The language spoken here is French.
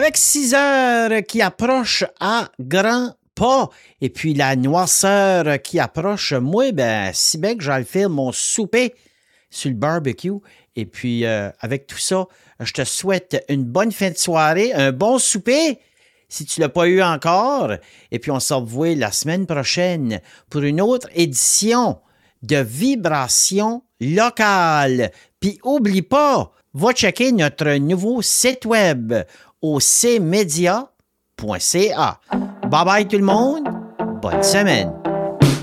avec 6 heures qui approchent à grands pas, et puis la noirceur qui approche, moi, ben, si bien que j'aille faire mon souper sur le barbecue. Et puis, avec tout ça, je te souhaite une bonne fin de soirée, un bon souper, si tu ne l'as pas eu encore. Et puis, on se revoit la semaine prochaine pour une autre édition de Vibration locale. Puis, oublie pas, va checker notre nouveau site web au cmedia.ca. Bye bye tout le monde, bonne semaine.